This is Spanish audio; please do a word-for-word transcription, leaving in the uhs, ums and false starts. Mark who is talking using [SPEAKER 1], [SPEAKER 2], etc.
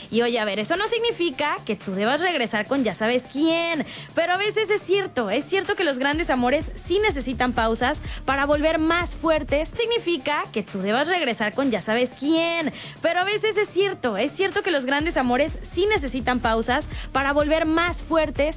[SPEAKER 1] Y oye, a ver, eso no significa que tú debas regresar con ya sabes quién. Pero a veces es cierto, es cierto que los grandes amores sí necesitan pausas para volver más fuertes. Significa que tú debas regresar con ya sabes quién. Pero a veces es cierto, es cierto que los grandes amores sí necesitan pausas para volver más fuertes.